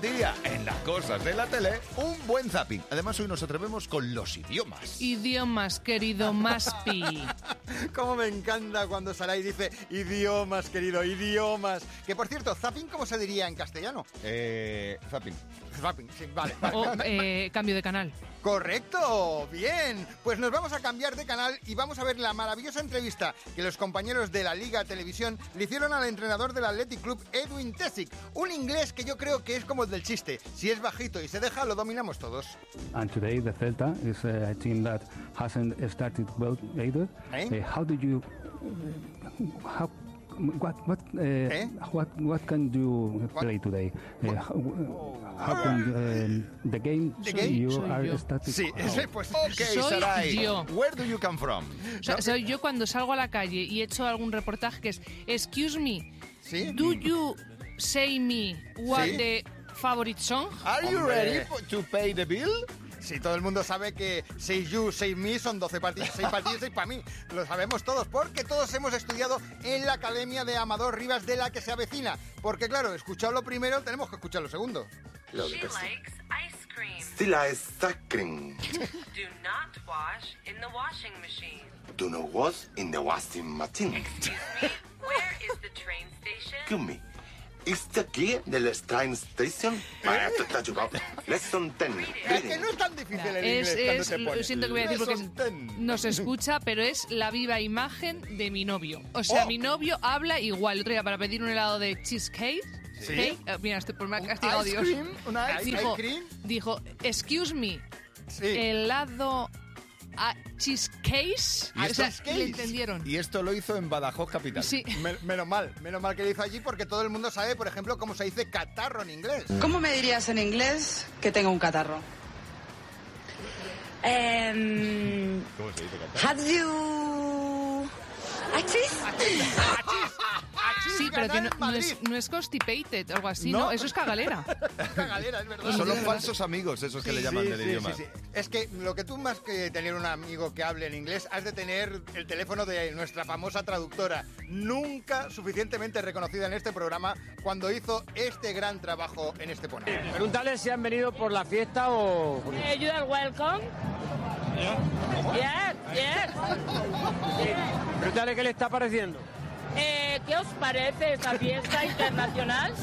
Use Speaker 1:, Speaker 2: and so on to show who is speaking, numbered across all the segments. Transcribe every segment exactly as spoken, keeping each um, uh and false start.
Speaker 1: día en las cosas de la tele, un buen zapping. Además, hoy nos atrevemos con los idiomas.
Speaker 2: Idiomas, querido Maspi.
Speaker 3: Cómo me encanta cuando Saray dice idiomas, querido, idiomas. Que, por cierto, zapping, ¿cómo se diría en castellano?
Speaker 1: Eh, zapping.
Speaker 3: Zapping, sí, vale. vale.
Speaker 2: O eh, cambio de canal.
Speaker 3: Correcto, bien. Pues nos vamos a cambiar de canal y vamos a ver la maravillosa entrevista que los compañeros de la Liga Televisión le hicieron al entrenador del Athletic Club, Edwin Tesic. Un inglés que yo creo que es como el del chiste. Si es bajito y se deja, lo dominamos todos.
Speaker 4: And today the Celta is a team that hasn't started well either.
Speaker 3: ¿Eh?
Speaker 4: Uh, how do you... Uh, how, what what uh,
Speaker 3: ¿Eh?
Speaker 4: what what can you play today? Uh, how, how can uh, the game
Speaker 3: The game?
Speaker 4: you
Speaker 2: Soy
Speaker 4: are
Speaker 2: yo.
Speaker 4: starting?
Speaker 3: Sí, ese, pues...
Speaker 1: Ok,
Speaker 2: Soy
Speaker 1: Saray,
Speaker 2: yo.
Speaker 1: where do you come from?
Speaker 2: O sea, soy yo cuando salgo a la calle y he hecho algún reportaje que es excuse me,
Speaker 3: ¿Sí?
Speaker 2: do you say me what
Speaker 3: Sí.
Speaker 2: the favorite song?
Speaker 1: Are you
Speaker 3: Hombre.
Speaker 1: ready for- to pay the bill?
Speaker 3: Sí, todo el mundo sabe que seis you, seis me son doce partidos, seis partidos, seis para mí. Lo sabemos todos, porque todos hemos estudiado en la Academia de Amador Rivas de la que se avecina. Porque claro, escuchado lo primero, tenemos que escuchar lo segundo.
Speaker 5: She likes ice cream.
Speaker 6: Still ice cream.
Speaker 5: Do not wash in the washing machine.
Speaker 6: Do not wash in the washing machine.
Speaker 5: Excuse me, where is the train station?
Speaker 6: Excuse me. Is the key del train station? Ah, te está chupado. Lesson ten.
Speaker 3: Es que no es tan difícil el
Speaker 2: Es,
Speaker 3: inglés cuando
Speaker 2: es,
Speaker 3: te
Speaker 2: lo
Speaker 3: pones.
Speaker 2: siento que voy a decir porque
Speaker 3: Lesson ten.
Speaker 2: no se escucha, pero es la viva imagen de mi novio. O sea,
Speaker 3: Oh.
Speaker 2: mi novio habla igual. El otro día para pedir un helado de cheesecake.
Speaker 3: Sí.
Speaker 2: cake, eh, mira, estoy por me ha castigado
Speaker 3: Ice
Speaker 2: Dios.
Speaker 3: cream, una ice,
Speaker 2: Dijo,
Speaker 3: ice cream.
Speaker 2: dijo, excuse me,
Speaker 3: Sí.
Speaker 2: helado a cheesecake.
Speaker 1: ¿Y
Speaker 2: O sea,
Speaker 1: esto?
Speaker 2: le entendieron.
Speaker 1: Y esto lo hizo en Badajoz capital.
Speaker 2: Sí.
Speaker 3: Men- menos mal, menos mal que lo hizo allí, porque todo el mundo sabe, por ejemplo, cómo se dice catarro en inglés.
Speaker 7: ¿Cómo me dirías en inglés que tengo un catarro? Um,
Speaker 1: ¿Cómo se dice catarro?
Speaker 7: have you... Achis?
Speaker 2: Sí, pero que no,
Speaker 3: ganar en
Speaker 2: no
Speaker 3: Madrid.
Speaker 2: es, no es constipated o algo así, ¿no?
Speaker 3: No.
Speaker 2: Eso es cagalera.
Speaker 3: Cagalera, es verdad.
Speaker 1: Son los falsos amigos, esos que le llaman
Speaker 3: Sí,
Speaker 1: del
Speaker 3: sí,
Speaker 1: idioma.
Speaker 3: sí, sí. Es que lo que tú, más que tener un amigo que hable en inglés, has de tener el teléfono de nuestra famosa traductora, nunca suficientemente reconocida en este programa, cuando hizo este gran trabajo en este Estepona.
Speaker 8: Pregúntale si han venido por la fiesta o...
Speaker 9: Eh, you are welcome. Yes, yes.
Speaker 8: Pregúntale qué le está pareciendo.
Speaker 9: Eh, ¿Qué os parece esta fiesta internacional?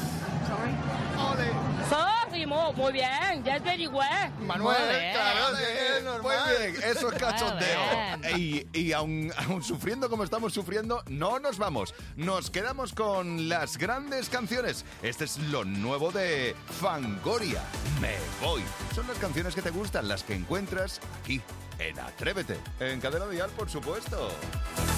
Speaker 9: Sorry, mo- muy bien, ya te digo, eh.
Speaker 3: Manuel,
Speaker 2: Muy bien.
Speaker 3: claro, sí, es
Speaker 1: Muy
Speaker 3: normal.
Speaker 1: bien, eso es cachondeo.
Speaker 2: Muy
Speaker 1: Y, y aun, aun sufriendo como estamos sufriendo, no nos vamos. Nos quedamos con las grandes canciones. Este es lo nuevo de Fangoria. Me voy. Son las canciones que te gustan, las que encuentras aquí, en Atrévete. En Cadena Dial, por supuesto.